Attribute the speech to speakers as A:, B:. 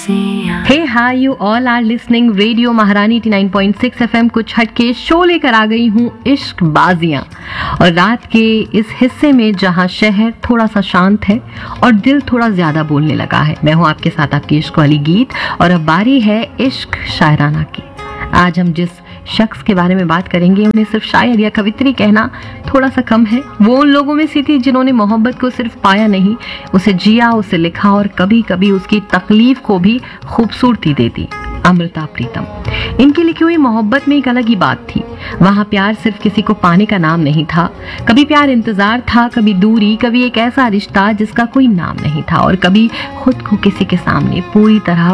A: Hey, hi, you all are listening radio महारानी 89.6 FM। कुछ हटके शो लेकर आ गई हूँ, इश्क बाजियां। और रात के इस हिस्से में जहाँ शहर थोड़ा सा शांत है और दिल थोड़ा ज्यादा बोलने लगा है, मैं हूँ आपके साथ आपकी इश्क वाली गीत। और अब बारी है इश्क शायराना की। आज हम जिस शख्स के बारे में बात करेंगे उन्हें सिर्फ शायर या कवित्री कहना थोड़ा सा कम है। वो उन लोगों में से थी जिन्होंने मोहब्बत को सिर्फ पाया नहीं, उसे जिया, उसे लिखा और कभी कभी उसकी तकलीफ को भी खूबसूरती दे दी। अमृता प्रीतम। इनकी लिखी हुई मोहब्बत में एक अलग ही बात थी। वहाँ प्यार सिर्फ किसी को पाने का नाम नहीं था, कभी प्यार इंतजार था, कभी दूरी, कभी एक ऐसा रिश्ता जिसका कोई नाम नहीं था, और कभी खुद को किसी के सामने पूरी तरह